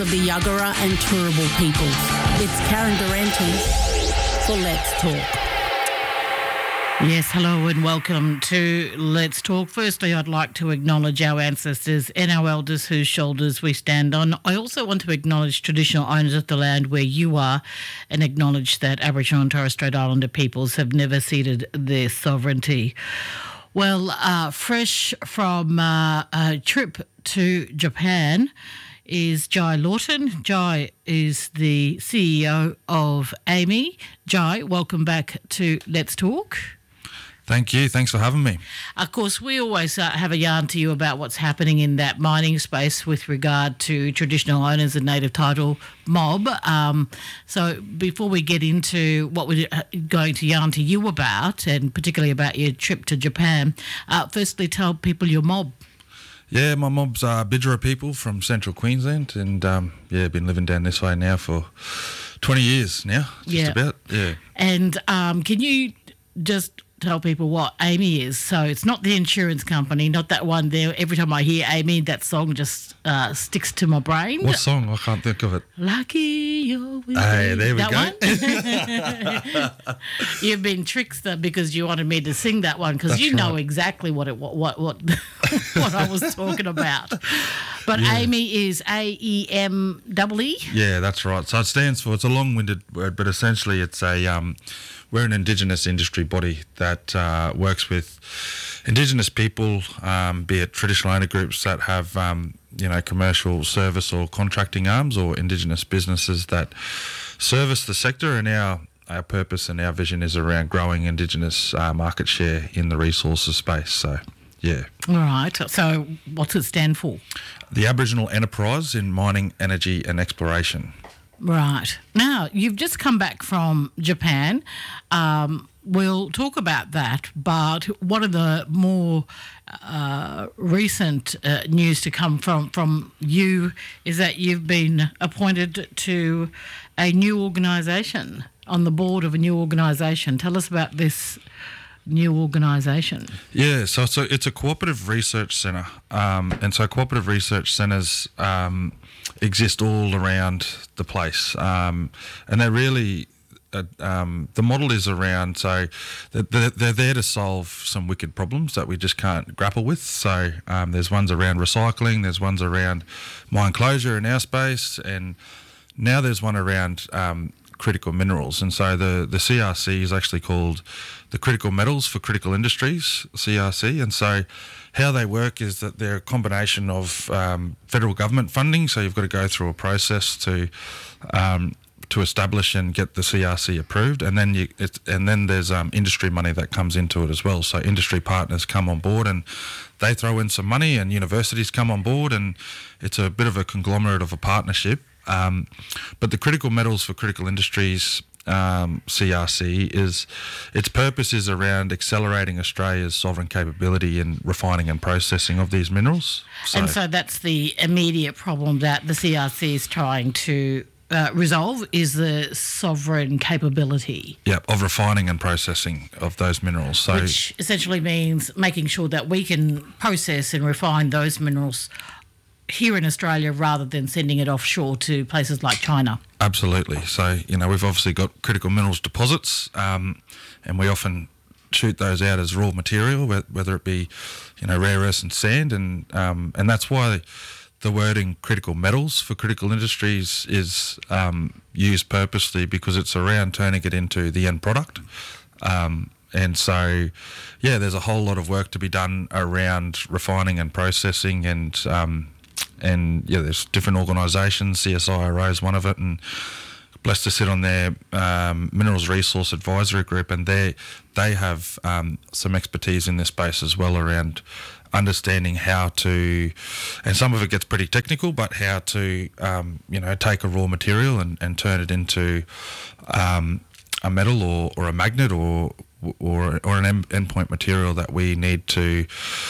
of the Yuggera and Turrbal peoples. It's Karen Durante for Let's Talk. Yes, hello and welcome to Let's Talk. Firstly, I'd like to acknowledge our ancestors and our elders whose shoulders we stand on. I also want to acknowledge traditional owners of the land where you are and acknowledge that Aboriginal and Torres Strait Islander peoples have never ceded their sovereignty. Well, fresh from a trip to Japan is Jai Lawton. Jai is the CEO of AAMI. Jai, welcome back to Let's Talk. Thank you. Thanks for having me. Of course, we always have a yarn to you about what's happening in that mining space with regard to traditional owners and native title mob. So before we get into what we're going to yarn to you about, and particularly about your trip to Japan, firstly tell people your mob. Yeah, my mob's Bidjara people from central Queensland, and been living down this way now for 20 years now, about. Yeah. And can you just tell people what AAMI is? So it's not the insurance company, not that one there. Every time I hear AAMI, that song just sticks to my brain. What song? I can't think of it. Lucky you're with Hey, there we that go. One? You've been trickster because you wanted me to sing that one because you know exactly what what I was talking about. But AAMI is AEMEE. Yeah, that's right. So it stands for, it's a long-winded word, but essentially it's we're an Indigenous industry body that works with Indigenous people, be it traditional owner groups that have, commercial service or contracting arms, or Indigenous businesses that service the sector. And our purpose and our vision is around growing Indigenous market share in the resources space. So, yeah. All right. So what's it stand for? The Aboriginal Enterprise in Mining, Energy and Exploration. Right. Now, you've just come back from Japan. We'll talk about that, but one of the more recent news to come from you is that you've been appointed to a new organisation, on the board of a new organisation. Tell us about this new organisation. Yeah, so it's a cooperative research centre, and so cooperative research centres exist all around the place, and they're really the model is around, so they're there to solve some wicked problems that we just can't grapple with. So there's ones around recycling, there's ones around mine closure in our space, and now there's one around critical minerals. And so the CRC is actually called the Critical Metals for Critical Industries, CRC. And so how they work is that they're a combination of federal government funding, so you've got to go through a process to establish and get the CRC approved, and then there's industry money that comes into it as well. So industry partners come on board and they throw in some money, and universities come on board, and it's a bit of a conglomerate of a partnership. But the Critical Metals for Critical Industries CRC its purpose is around accelerating Australia's sovereign capability in refining and processing of these minerals. And so that's the immediate problem that the CRC is trying to resolve, is the sovereign capability. Yep, of refining and processing of those minerals. So, which essentially means making sure that we can process and refine those minerals here in Australia rather than sending it offshore to places like China. Absolutely. So, we've obviously got critical minerals deposits, and we often shoot those out as raw material, whether it be, rare earths and sand, and that's why the wording critical metals for critical industries is used purposely, because it's around turning it into the end product. And so, there's a whole lot of work to be done around refining and processing, and there's different organisations. CSIRO is one of it, and blessed to sit on their Minerals Resource Advisory Group, and they have some expertise in this space as well around understanding how to, and some of it gets pretty technical, but how to take a raw material and turn it into a metal or a magnet or an endpoint material that we need to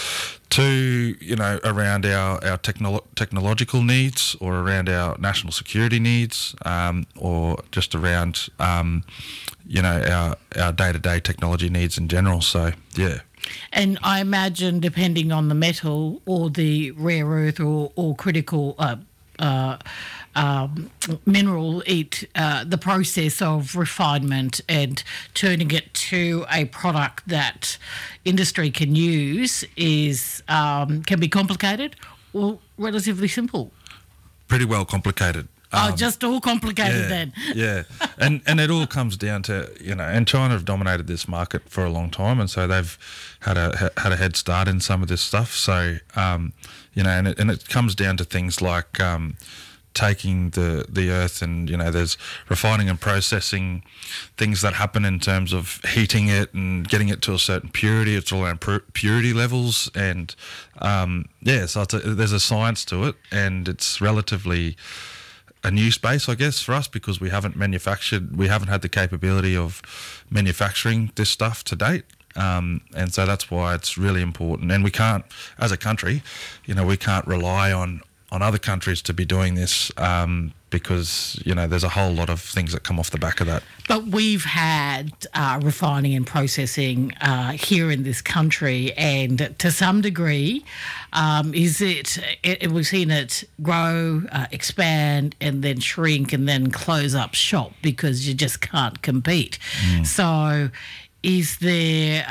around our technological needs, or around our national security needs, or just around our day-to-day technology needs in general. So And I imagine, depending on the metal or the rare earth or critical mineral, the process of refinement and turning it to a product that industry can use is can be complicated or relatively simple. Pretty well complicated. Just all complicated then. Yeah, and it all comes down to, and China have dominated this market for a long time, and so they've had a head start in some of this stuff. So, and it comes down to things like taking the earth and, there's refining and processing, things that happen in terms of heating it and getting it to a certain purity. It's all around purity levels, and so there's a science to it, and it's relatively a new space, I guess, for us, because we haven't had the capability of manufacturing this stuff to date. And so that's why it's really important. And we can't, as a country, we can't rely on other countries to be doing this because, there's a whole lot of things that come off the back of that. But we've had refining and processing here in this country, and to some degree, we've seen it grow, expand, and then shrink, and then close up shop because you just can't compete. So is there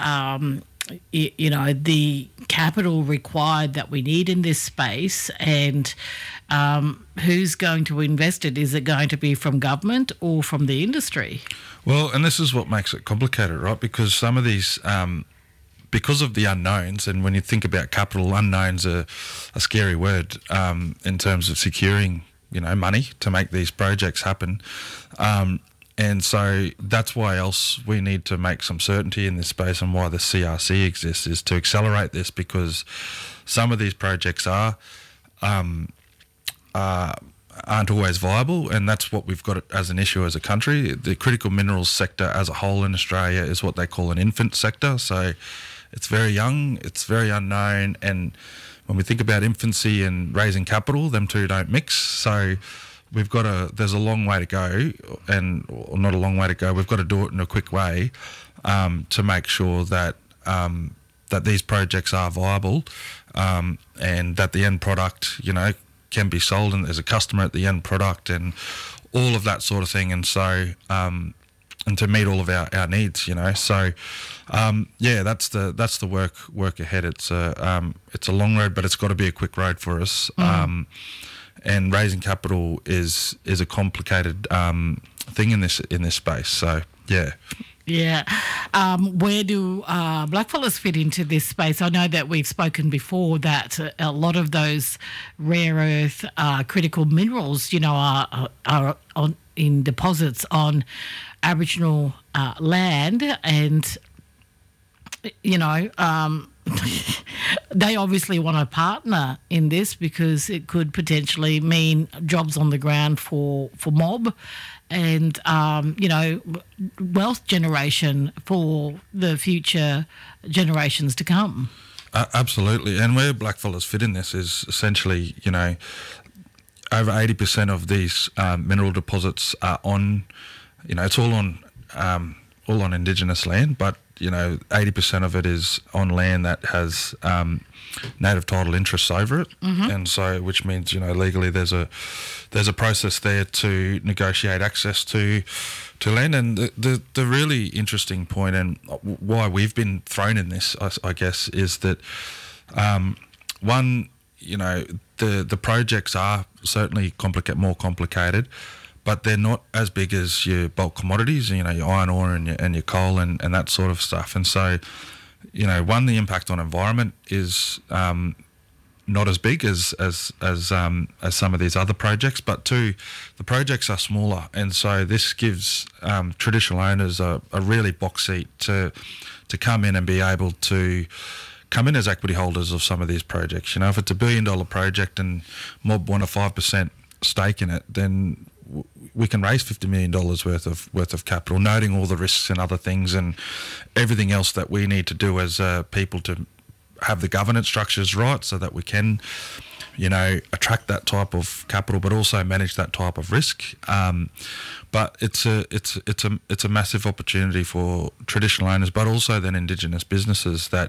the capital required that we need in this space, and who's going to invest it? Is it going to be from government or from the industry? Well, and this is what makes it complicated, right? Because some of these, because of the unknowns, and when you think about capital, unknowns are a scary word in terms of securing, money to make these projects happen. And so that's why else we need to make some certainty in this space, and why the CRC exists is to accelerate this, because some of these projects aren't always viable, and that's what we've got as an issue as a country. The critical minerals sector as a whole in Australia is what they call an infant sector. So it's very young, it's very unknown, and when we think about infancy and raising capital, them two don't mix. So there's a long way to go, or not a long way to go. We've got to do it in a quick way to make sure that that these projects are viable, and that the end product, can be sold, and there's a customer at the end product, and all of that sort of thing. And so, and to meet all of our needs, So, that's the work ahead. It's a long road, but it's got to be a quick road for us. And raising capital is a complicated thing in this space. So yeah. Yeah. Where do blackfellas fit into this space? I know that we've spoken before that a lot of those rare earth critical minerals, are in deposits on Aboriginal land, and they obviously want to partner in this because it could potentially mean jobs on the ground for mob, and wealth generation for the future generations to come. Absolutely, and where blackfellas fit in this is essentially, over 80% of these mineral deposits are on, it's all on Indigenous land, but 80% of it is on land that has native title interests over it, and so which means legally there's a process there to negotiate access to land. And the really interesting point, and why we've been thrown in this, I guess, is that one, the projects are certainly more complicated, but they're not as big as your bulk commodities, your iron ore and your coal and that sort of stuff. And so, one, the impact on environment is not as big as some of these other projects, but two, the projects are smaller, and so this gives traditional owners a really box seat to come in and be able to come in as equity holders of some of these projects. If it's $1 billion project and mob want a 5% stake in it, then we can raise $50 million worth of capital, noting all the risks and other things and everything else that we need to do as people to have the governance structures right, so that we can, attract that type of capital, but also manage that type of risk. But it's a massive opportunity for traditional owners, but also then Indigenous businesses that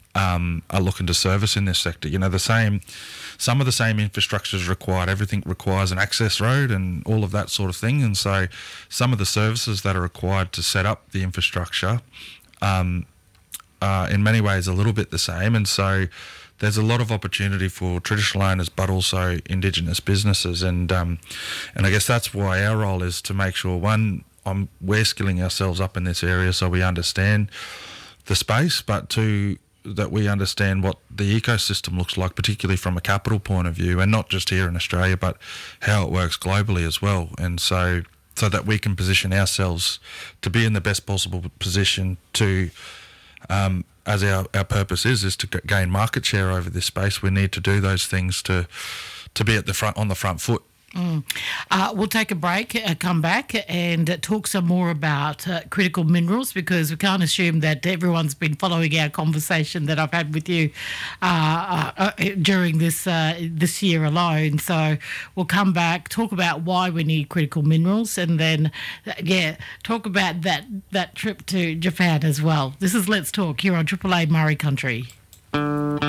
are looking to service in this sector. You know, some of the same infrastructure is required. Everything requires an access road and all of that sort of thing. And so some of the services that are required to set up the infrastructure are in many ways a little bit the same. And so there's a lot of opportunity for traditional owners, but also Indigenous businesses. And I guess that's why our role is to make sure, one, we're skilling ourselves up in this area so we understand the space, but two, that we understand what the ecosystem looks like, particularly from a capital point of view, and not just here in Australia, but how it works globally as well. And so that we can position ourselves to be in the best possible position to, as our purpose is to gain market share over this space. We need to do those things to be at the front, on the front foot. We'll take a break, come back and talk some more about critical minerals, because we can't assume that everyone's been following our conversation that I've had with you during this year alone. So we'll come back, talk about why we need critical minerals, and then, talk about that trip to Japan as well. This is Let's Talk here on Triple A Murray Country.